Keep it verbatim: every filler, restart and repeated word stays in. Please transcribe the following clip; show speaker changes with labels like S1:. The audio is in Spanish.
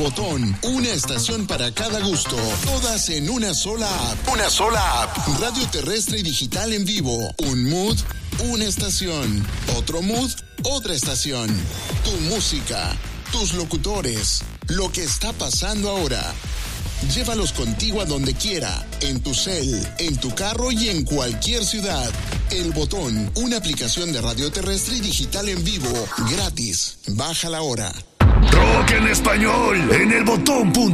S1: Botón, una estación para cada gusto, todas en una sola app. Una sola app. Radio terrestre y digital en vivo. Un mood, una estación. Otro mood, otra estación. Tu música, tus locutores, lo que está pasando ahora. Llévalos contigo a donde quiera, en tu cel, en tu carro y en cualquier ciudad. El Botón, una aplicación de radio terrestre y digital en vivo, gratis. Bájala ahora.
S2: Rock en español, en el botón.